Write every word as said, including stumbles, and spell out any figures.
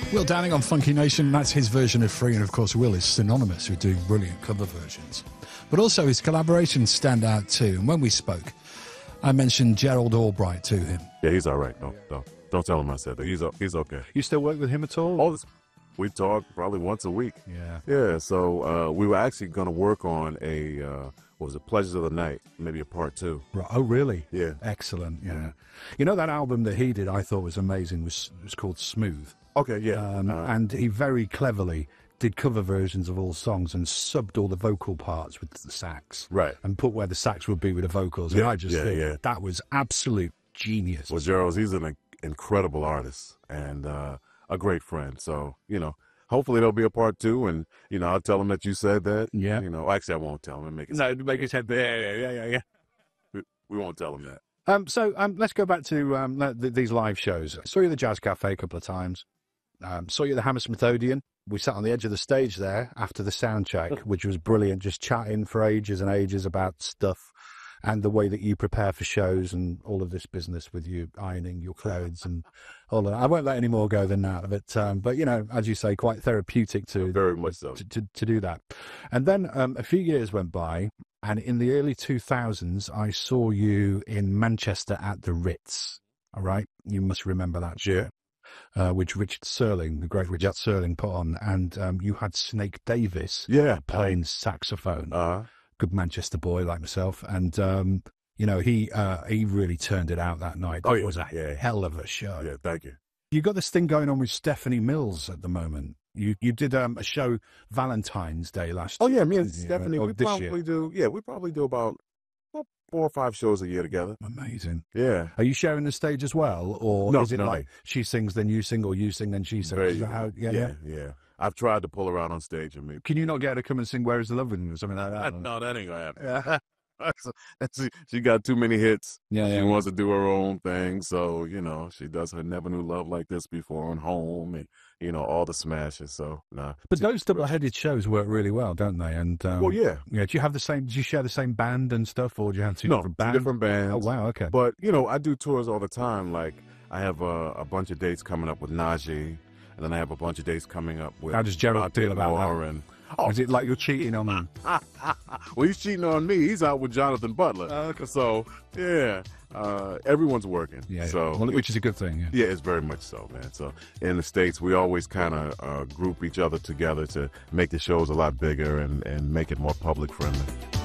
Will Downing on Funky Nation, that's his version of Free, and of course Will is synonymous with doing brilliant cover versions. But also his collaborations stand out too, and when we spoke, I mentioned Gerald Albright to him. Yeah, he's all right. No, no, don't tell him I said that. He's he's okay. You still work with him at all? All this, we talk probably once a week. Yeah. Yeah, so uh, we were actually going to work on a, uh, what was it, Pleasures of the Night, maybe a part two. Right. Oh, really? Yeah. Excellent, yeah. You know, that album that he did I thought was amazing, was, was called Smooth. Okay, yeah. Um, uh, and he very cleverly did cover versions of all songs and subbed all the vocal parts with the sax. Right. And put where the sax would be with the vocals. And Yeah, I just yeah, think yeah. that was absolute genius. Well, Gerald, he's an incredible artist and uh, a great friend. So, you know, hopefully there'll be a part two, and, you know, I'll tell him that you said that. Yeah. You know, actually, I won't tell him. And make it No, make his head there. Yeah, yeah, yeah, yeah. we, we won't tell him that. Um, so um, let's go back to um, th- these live shows. I saw you at the Jazz Cafe a couple of times. Um, saw you at the Hammersmith Odeon. We sat on the edge of the stage there after the sound check, which was brilliant, just chatting for ages and ages about stuff and the way that you prepare for shows and all of this business with you ironing your clothes and all of that. I won't let any more go than that. But, um, but you know, as you say, quite therapeutic to, Very much so. to, to, to do that. And then um, a few years went by, and in the early two thousands, I saw you in Manchester at the Ritz. All right? You must remember that show. Uh, which Richard Serling, the great Richard Serling, put on, and um, you had Snake Davis Yeah. playing saxophone. Uh-huh. Good Manchester boy like myself, and um, you know he uh, he really turned it out that night. Oh, It yeah. was a Yeah. hell of a show. Yeah, thank you. You got this thing going on with Stephanie Mills at the moment. You you did um, a show Valentine's Day last. Oh, yeah, me and year, Stephanie, or we this probably year. do, yeah, we probably do about, about four or five shows a year together. Amazing. Yeah. Are you sharing the stage as well, or No, is it no, like no. she sings then you sing, or you sing then she sings? Very, Is that how- yeah, yeah, yeah. yeah. I've tried to pull her out on stage and maybe. Can you not get her to come and sing "Where Is the Love" with you or something like that? No, that ain't gonna happen. Yeah. she, she got too many hits. Yeah, She yeah. wants to do her own thing, so you know she does her "Never Knew Love Like This Before" and "Home" and you know all the smashes. So nah. But those double-headed shows work really well, don't they? And um, Well, yeah. yeah. Do you have the same? Do you share the same band and stuff, or do you have two No, different two bands? different bands. Oh wow, okay. But you know, I do tours all the time. Like I have a, a bunch of dates coming up with Najee, and then I have a bunch of dates coming up with. How does Gerald feel about Moore that? And, Oh, is it like you're cheating on him? well, he's cheating on me. He's out with Jonathan Butler. Oh, okay. So yeah, uh, everyone's working. Yeah. So well, which is a good thing. Yeah. yeah, it's very much so, man. So in the States, we always kind of uh, group each other together to make the shows a lot bigger and, and make it more public friendly.